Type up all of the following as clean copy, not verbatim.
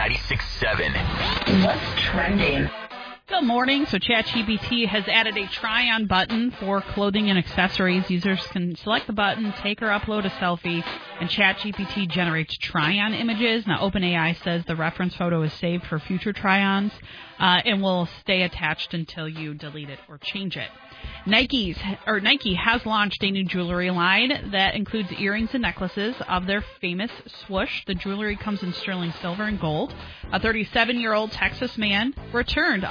96.7. What's trending? Good morning. So ChatGPT has added a try-on button for clothing and accessories. Users can select the button, take or upload a selfie, and ChatGPT generates try-on images. Now, OpenAI says the reference photo is saved for future try-ons and will stay attached until you delete it or change it. Nike has launched a new jewelry line that includes earrings and necklaces of their famous swoosh. The jewelry comes in sterling silver and gold. A 37-year-old Texas man returned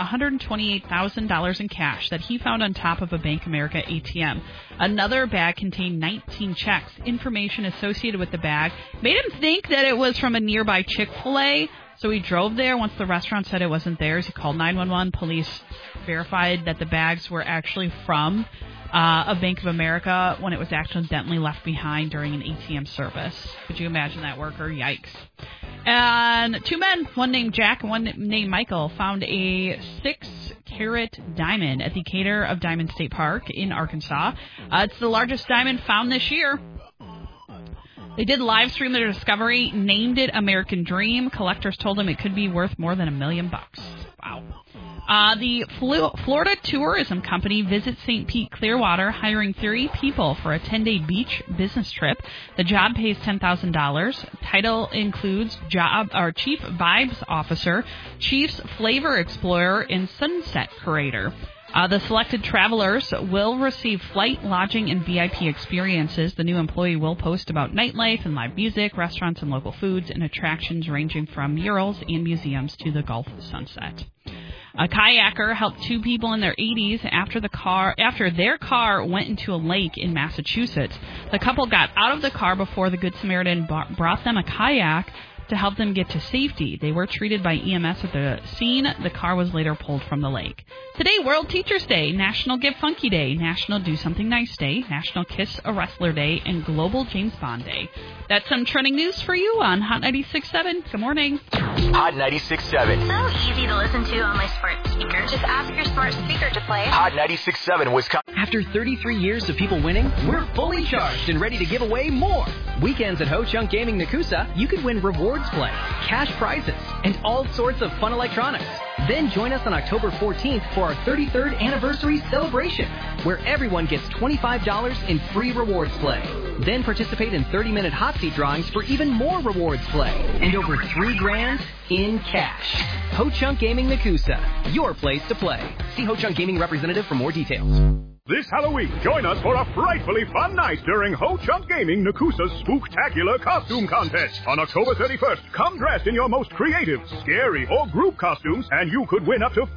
$128,000 in cash that he found on top of a Bank of America ATM. Another bag contained 19 checks. Information associated with the bag made him think that it was from a nearby Chick-fil-A. So he drove there. Once the restaurant said it wasn't theirs, he called 911. Police verified that the bags were actually from a Bank of America when it was accidentally left behind during an ATM service. Could you imagine that worker? Yikes. And two men, one named Jack and one named Michael, found a 6-carat diamond at the Decatur of Diamond State Park in Arkansas. It's the largest diamond found this year. They did live stream their discovery, named it American Dream. Collectors told them it could be worth more than $1 million. Wow. The Florida Tourism Company visits St. Pete Clearwater, hiring 3 people for a 10-day beach business trip. The job pays $10,000. Title includes Chief Vibes Officer, Chief's Flavor Explorer, and Sunset Curator. The selected travelers will receive flight, lodging, and VIP experiences. The new employee will post about nightlife and live music, restaurants and local foods, and attractions ranging from murals and museums to the Gulf Sunset. A kayaker helped 2 people in their 80s after their car went into a lake in Massachusetts. The couple got out of the car before the Good Samaritan brought them a kayak to help them get to safety. They were treated by EMS at the scene. The car was later pulled from the lake. Today, World Teachers Day, National Get Funky Day, National Do Something Nice Day, National Kiss a Wrestler Day, and Global James Bond Day. That's some trending news for you on Hot 96.7. Good morning. Hot 96.7. So easy to listen to on my smart speaker. Just ask your smart speaker to play. Hot 96.7 Wisconsin. After 33 years of people winning, we're fully charged and ready to give away more. Weekends at Ho Chunk Gaming Nakusa, you could win rewards play, cash prizes, and all sorts of fun electronics. Then join us on October 14th for our 33rd anniversary celebration, where everyone gets $25 in free rewards play. Then participate in 30-minute hot seat drawings for even more rewards play and over $3,000 in cash. Ho Chunk Gaming Nakusa, your place to play. See Ho Chunk Gaming representative for more details. This Halloween, join us for a frightfully fun night during Ho Chunk Gaming Nakusa's Spooktacular Costume Contest. On October 31st, come dressed in your most creative, scary, or group costumes, and you could win up to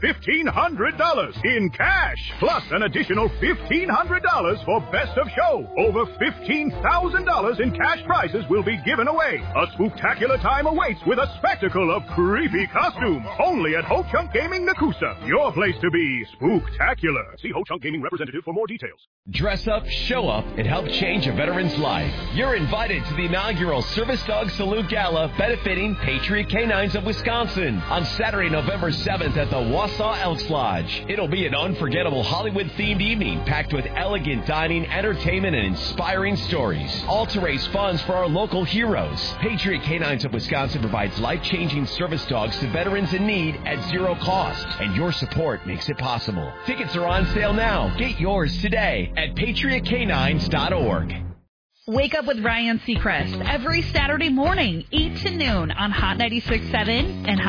$1,500 in cash, plus an additional $1,500 for Best of Show. Over $15,000 in cash prizes will be given away. A spooktacular time awaits with a spectacle of creepy costumes. Only at Ho Chunk Gaming Nakusa, your place to be spooktacular. See Ho Chunk Gaming representative for more details. Dress up, show up, and help change a veteran's life. You're invited to the inaugural Service Dog Salute Gala benefiting Patriot Canines of Wisconsin on Saturday, November 7th at the Wausau Elks Lodge. It'll be an unforgettable Hollywood-themed evening packed with elegant dining, entertainment, and inspiring stories. All to raise funds for our local heroes. Patriot Canines of Wisconsin provides life-changing service dogs to veterans in need at zero cost, and your support makes it possible. Tickets are on sale now. Get yours today at patriotcanines.org. Wake up with Ryan Seacrest every Saturday morning, 8 to noon on Hot 96.7 and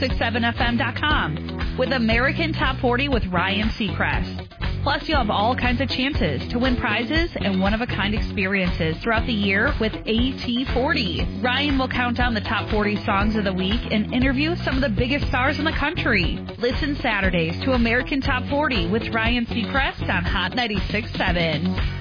Hot967FM.com with American Top 40 with Ryan Seacrest. Plus, you'll have all kinds of chances to win prizes and one-of-a-kind experiences throughout the year with AT40. Ryan will count down the top 40 songs of the week and interview some of the biggest stars in the country. Listen Saturdays to American Top 40 with Ryan Seacrest on Hot 96.7.